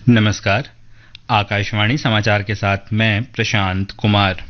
नमस्कार। आकाशवाणी समाचार के साथ मैं प्रशांत कुमार।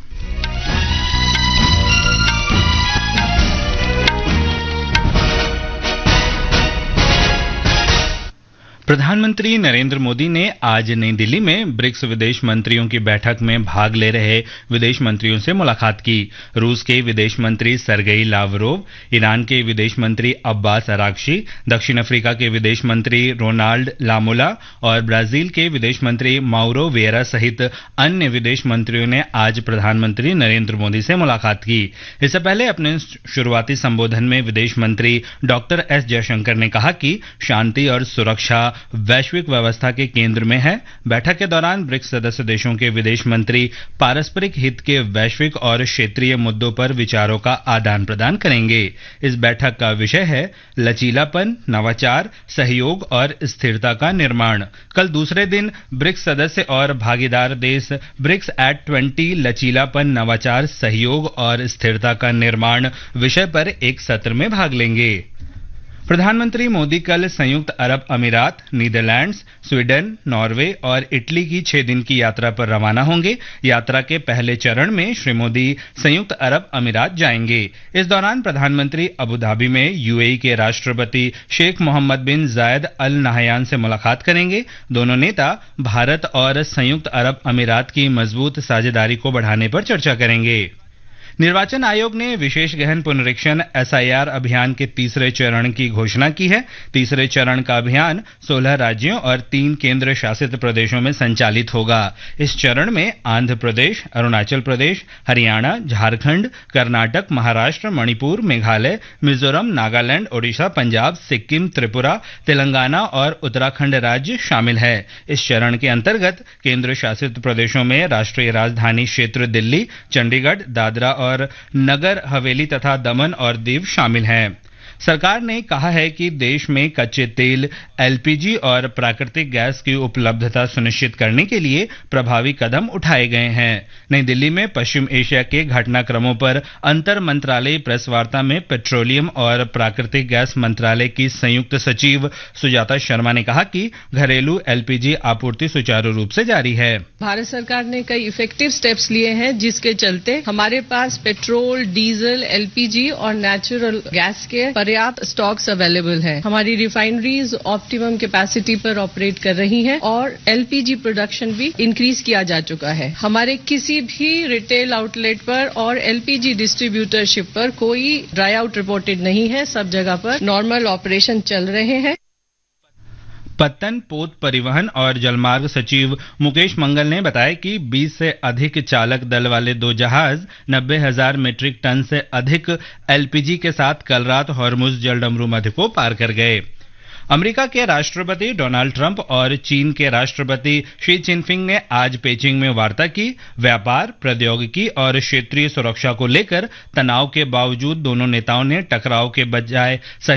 प्रधानमंत्री नरेंद्र मोदी ने आज नई दिल्ली में ब्रिक्स विदेश मंत्रियों की बैठक में भाग ले रहे विदेश मंत्रियों से मुलाकात की। रूस के विदेश मंत्री सरगेई लावरोव, ईरान के विदेश मंत्री अब्बास अरागची, दक्षिण अफ्रीका के विदेश मंत्री रोनाल्ड लामोला और ब्राजील के विदेश मंत्री माउरो वेरा सहित अन्य विदेश मंत्रियों ने आज प्रधानमंत्री नरेंद्र मोदी से मुलाकात की। इससे पहले अपने शुरुआती संबोधन में विदेश मंत्री डॉक्टर एस जयशंकर ने कहा कि शांति और सुरक्षा वैश्विक व्यवस्था के केंद्र में है। बैठक के दौरान ब्रिक्स सदस्य देशों के विदेश मंत्री पारस्परिक हित के वैश्विक और क्षेत्रीय मुद्दों पर विचारों का आदान प्रदान करेंगे। इस बैठक का विषय है लचीलापन, नवाचार, सहयोग और स्थिरता का निर्माण। कल दूसरे दिन ब्रिक्स सदस्य और भागीदार देश ब्रिक्स एट 20 लचीलापन, नवाचार, सहयोग और स्थिरता का निर्माण विषय पर एक सत्र में भाग लेंगे। प्रधानमंत्री मोदी कल संयुक्त अरब अमीरात, नीदरलैंड्स, स्वीडन, नॉर्वे और इटली की 6 दिन की यात्रा पर रवाना होंगे। यात्रा के पहले चरण में श्री मोदी संयुक्त अरब अमीरात जाएंगे। इस दौरान प्रधानमंत्री अबू धाबी में यूएई के राष्ट्रपति शेख मोहम्मद बिन जायद अल नाहयान से मुलाकात करेंगे। दोनों नेता भारत और संयुक्त अरब अमीरात की मजबूत साझेदारी को बढ़ाने पर चर्चा करेंगे। निर्वाचन आयोग ने विशेष गहन पुनरीक्षण SIR अभियान के तीसरे चरण की घोषणा की है। तीसरे चरण का अभियान 16 राज्यों और 3 केंद्र शासित प्रदेशों में संचालित होगा। इस चरण में आंध्र प्रदेश, अरुणाचल प्रदेश, हरियाणा, झारखंड, कर्नाटक, महाराष्ट्र, मणिपुर, मेघालय, मिजोरम, नागालैंड, ओडिशा, पंजाब, सिक्किम, त्रिपुरा, तेलंगाना और उत्तराखंड राज्य शामिल है। इस चरण के अंतर्गत केंद्र शासित प्रदेशों में राष्ट्रीय राजधानी क्षेत्र दिल्ली, चंडीगढ़, दादरा और नगर हवेली तथा दमन और दीव शामिल हैं। सरकार ने कहा है कि देश में कच्चे तेल, LPG और प्राकृतिक गैस की उपलब्धता सुनिश्चित करने के लिए प्रभावी कदम उठाए गए हैं। नई दिल्ली में पश्चिम एशिया के घटनाक्रमों पर अंतर मंत्रालयी प्रेस वार्ता में पेट्रोलियम और प्राकृतिक गैस मंत्रालय की संयुक्त सचिव सुजाता शर्मा ने कहा कि घरेलू LPG आपूर्ति सुचारू रूप से जारी है। भारत सरकार ने कई इफेक्टिव स्टेप्स लिए हैं जिसके चलते हमारे पास पेट्रोल, डीजल, LPG और नेचुरल गैस के पर्याप्त स्टॉक्स अवेलेबल है। हमारी रिफाइनरीज ऑप्टिमम कैपेसिटी पर ऑपरेट कर रही हैं और LPG प्रोडक्शन भी इंक्रीज किया जा चुका है। हमारे किसी भी रिटेल आउटलेट पर और LPG डिस्ट्रीब्यूटरशिप पर कोई ड्राई आउट रिपोर्टेड नहीं है। सब जगह पर नॉर्मल ऑपरेशन चल रहे हैं। पत्तन, पोत परिवहन और जलमार्ग सचिव मुकेश मंगल ने बताया कि 20 से अधिक चालक दल वाले 2 जहाज 90,000 मीट्रिक टन से अधिक LPG के साथ कल रात हॉर्मुज जलडमरू मध्य को पार कर गए। अमेरिका के राष्ट्रपति डोनाल्ड ट्रंप और चीन के राष्ट्रपति शी जिनपिंग ने आज पेजिंग में वार्ता की। व्यापार, प्रौद्योगिकी और क्षेत्रीय सुरक्षा को लेकर तनाव के बावजूद दोनों नेताओं ने टकराव के बजाय